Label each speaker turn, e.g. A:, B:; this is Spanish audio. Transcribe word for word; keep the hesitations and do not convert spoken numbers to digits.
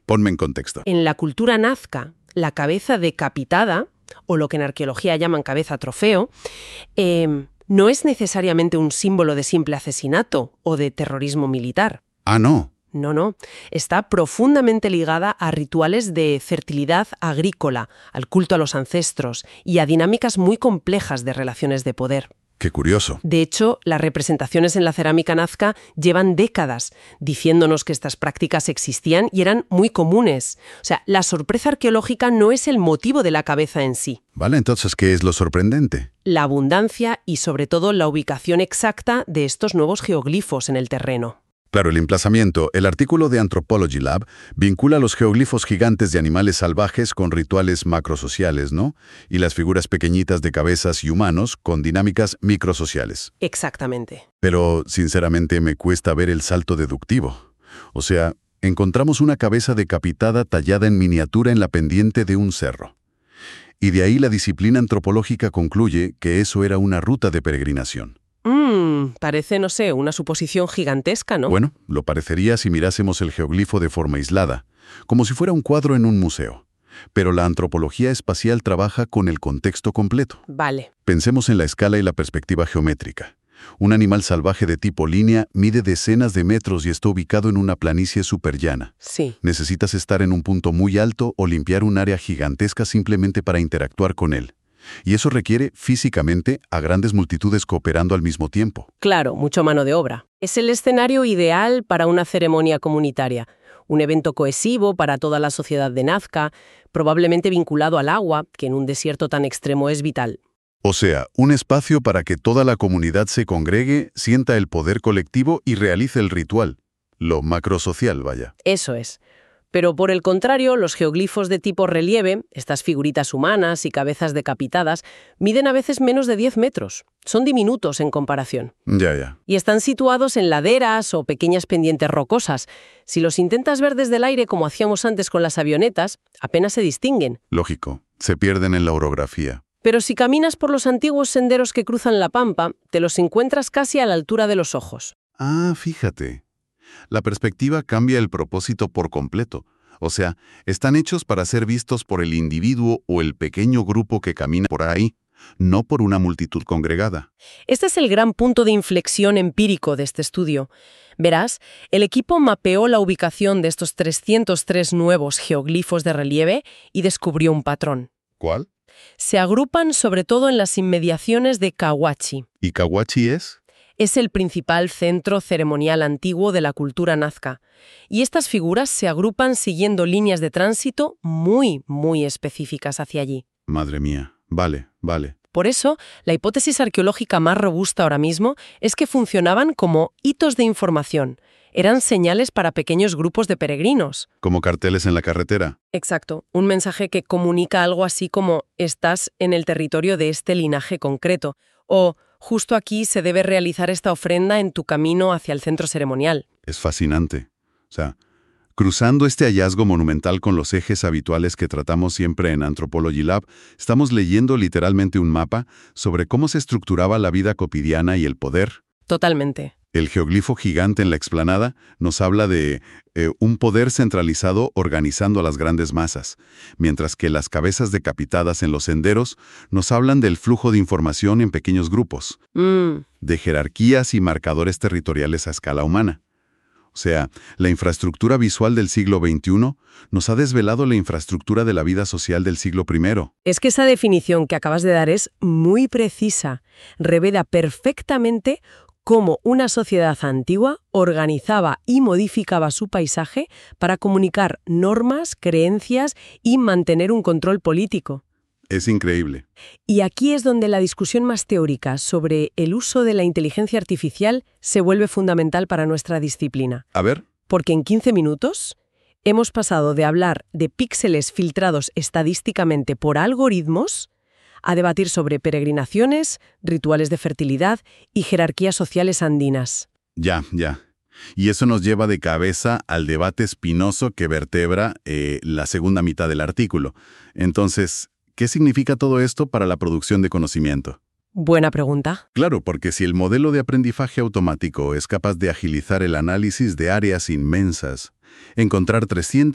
A: Ponme en contexto.
B: En la cultura nazca, la cabeza decapitada, o lo que en arqueología llaman cabeza trofeo, eh, no es necesariamente un símbolo de simple asesinato o de terrorismo militar.
A: Ah, no.
B: No, no. Está profundamente ligada a rituales de fertilidad agrícola, al culto a los ancestros y a dinámicas muy complejas de relaciones de poder.
A: Qué curioso.
B: De hecho, las representaciones en la cerámica nazca llevan décadas diciéndonos que estas prácticas existían y eran muy comunes. O sea, la sorpresa arqueológica no es el motivo de la cabeza en sí.
A: Vale, entonces, ¿qué es lo sorprendente?
B: La abundancia y, sobre todo, la ubicación exacta de estos nuevos geoglifos en el terreno.
A: Claro, el emplazamiento. El artículo de Anthropology Lab vincula los geoglifos gigantes de animales salvajes con rituales macrosociales, ¿no? Y las figuras pequeñitas de cabezas y humanos con dinámicas microsociales.
B: Exactamente.
A: Pero, sinceramente, me cuesta ver el salto deductivo. O sea, encontramos una cabeza decapitada tallada en miniatura en la pendiente de un cerro. Y de ahí la disciplina antropológica concluye que eso era una ruta de peregrinación.
B: Mmm, parece, no sé, una suposición gigantesca, ¿no?
A: Bueno, lo parecería si mirásemos el geoglifo de forma aislada, como si fuera un cuadro en un museo. Pero la antropología espacial trabaja con el contexto completo.
B: Vale.
A: Pensemos en la escala y la perspectiva geométrica. Un animal salvaje de tipo línea mide decenas de metros y está ubicado en una planicie superllana.
B: Sí.
A: Necesitas estar en un punto muy alto o limpiar un área gigantesca simplemente para interactuar con él. Y eso requiere, físicamente, a grandes multitudes cooperando al mismo tiempo.
B: Claro, mucho mano de obra. Es el escenario ideal para una ceremonia comunitaria. Un evento cohesivo para toda la sociedad de Nazca, probablemente vinculado al agua, que en un desierto tan extremo es vital.
A: O sea, un espacio para que toda la comunidad se congregue, sienta el poder colectivo y realice el ritual. Lo macrosocial, vaya.
B: Eso es. Pero por el contrario, los geoglifos de tipo relieve, estas figuritas humanas y cabezas decapitadas, miden a veces menos de diez metros. Son diminutos en comparación.
A: Ya, ya.
B: Y están situados en laderas o pequeñas pendientes rocosas. Si los intentas ver desde el aire como hacíamos antes con las avionetas, apenas se distinguen.
A: Lógico, se pierden en la orografía.
B: Pero si caminas por los antiguos senderos que cruzan la pampa, te los encuentras casi a la altura de los ojos.
A: Ah, fíjate. La perspectiva cambia el propósito por completo. O sea, están hechos para ser vistos por el individuo o el pequeño grupo que camina por ahí, no por una multitud congregada.
B: Este es el gran punto de inflexión empírico de este estudio. Verás, el equipo mapeó la ubicación de estos trescientos tres nuevos geoglifos de relieve y descubrió un patrón.
A: ¿Cuál?
B: Se agrupan sobre todo en las inmediaciones de Cahuachi.
A: ¿Y Cahuachi es?
B: Es el principal centro ceremonial antiguo de la cultura nazca. Y estas figuras se agrupan siguiendo líneas de tránsito muy, muy específicas hacia allí.
A: Madre mía. Vale, vale.
B: Por eso, la hipótesis arqueológica más robusta ahora mismo es que funcionaban como hitos de información. Eran señales para pequeños grupos de peregrinos.
A: ¿Como carteles en la carretera?
B: Exacto. Un mensaje que comunica algo así como «estás en el territorio de este linaje concreto» o «justo aquí se debe realizar esta ofrenda en tu camino hacia el centro ceremonial».
A: Es fascinante. O sea, cruzando este hallazgo monumental con los ejes habituales que tratamos siempre en Anthropology Lab, estamos leyendo literalmente un mapa sobre cómo se estructuraba la vida cotidiana y el poder.
B: Totalmente.
A: El geoglifo gigante en la explanada nos habla de eh, un poder centralizado organizando a las grandes masas, mientras que las cabezas decapitadas en los senderos nos hablan del flujo de información en pequeños grupos,
B: Mm.
A: de jerarquías y marcadores territoriales a escala humana. O sea, la infraestructura visual del siglo veintiuno nos ha desvelado la infraestructura de la vida social del siglo primero.
B: Es que esa definición que acabas de dar es muy precisa. Revela perfectamente cómo una sociedad antigua organizaba y modificaba su paisaje para comunicar normas, creencias y mantener un control político.
A: Es increíble.
B: Y aquí es donde la discusión más teórica sobre el uso de la inteligencia artificial se vuelve fundamental para nuestra disciplina.
A: A ver.
B: Porque en quince minutos hemos pasado de hablar de píxeles filtrados estadísticamente por algoritmos a debatir sobre peregrinaciones, rituales de fertilidad y jerarquías sociales andinas.
A: Ya, ya. Y eso nos lleva de cabeza al debate espinoso que vertebra eh, la segunda mitad del artículo. Entonces, ¿qué significa todo esto para la producción de conocimiento?
B: Buena pregunta.
A: Claro, porque si el modelo de aprendizaje automático es capaz de agilizar el análisis de áreas inmensas, encontrar trescientos